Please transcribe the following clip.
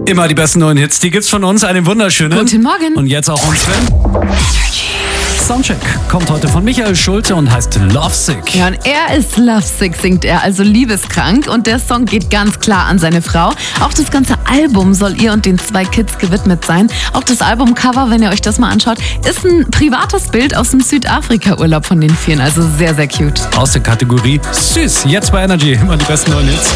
Immer die besten neuen Hits, die gibt's von uns. Einen wunderschönen. Guten Morgen. Und jetzt auch unseren Soundcheck. Kommt heute von Michael Schulte und heißt Lovesick. Ja, und er ist lovesick, singt er, also liebeskrank. Und der Song geht ganz klar an seine Frau. Auch das ganze Album soll ihr und den 2 Kids gewidmet sein. Auch das Albumcover, wenn ihr euch das mal anschaut, ist ein privates Bild aus dem Südafrika-Urlaub von den Vieren. Also sehr, sehr cute. Aus der Kategorie Süß. Jetzt bei Energy. Immer die besten neuen Hits.